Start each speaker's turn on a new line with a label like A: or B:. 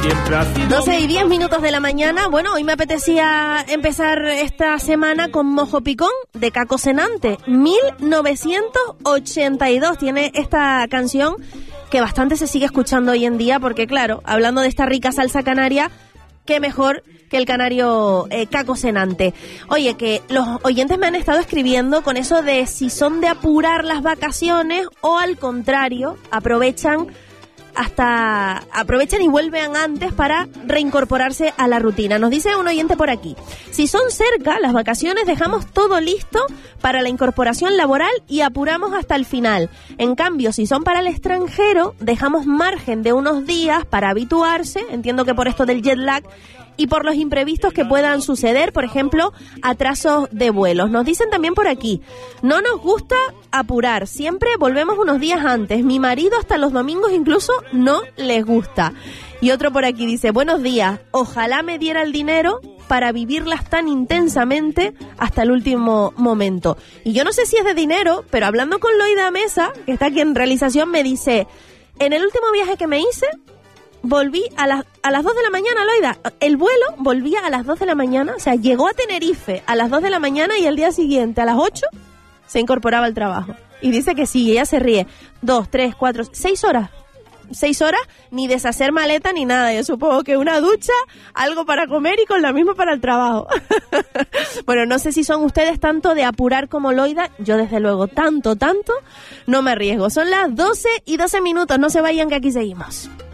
A: Siempre ha sido
B: 12:10 de la mañana. Bueno, hoy me apetecía empezar esta semana con Mojo Picón de Caco Senante. 1982 tiene esta canción que bastante se sigue escuchando hoy en día porque, claro, hablando de esta rica salsa canaria, qué mejor que el canario Caco Senante. Oye, que los oyentes me han estado escribiendo con eso de si son de apurar las vacaciones o al contrario, aprovechan y vuelven antes para reincorporarse a la rutina. Nos dice un oyente por aquí: si son cerca las vacaciones, dejamos todo listo para la incorporación laboral y apuramos hasta el final. En cambio, si son para el extranjero, dejamos margen de unos días para habituarse, entiendo que por esto del jet lag, y por los imprevistos que puedan suceder, por ejemplo, atrasos de vuelos. Nos dicen también por aquí: no nos gusta apurar, siempre volvemos unos días antes. Mi marido hasta los domingos incluso no les gusta. Y otro por aquí dice: buenos días, ojalá me diera el dinero para vivirlas tan intensamente hasta el último momento. Y yo no sé si es de dinero, pero hablando con Loida Mesa, que está aquí en realización, me dice: en el último viaje que me hice, volví a las 2 de la mañana, Loida. El vuelo volvía a las 2 de la mañana, o sea, llegó a Tenerife a las 2 de la mañana y el día siguiente a las 8 se incorporaba al trabajo. Y dice que sí, ella se ríe. 2, 3, 4, 6 horas. 6 horas, ni deshacer maleta ni nada. Yo supongo que una ducha, algo para comer y con la misma para el trabajo. Bueno, no sé si son ustedes tanto de apurar como Loida. Yo desde luego tanto, no me arriesgo. Son las 12:12, no se vayan que aquí seguimos.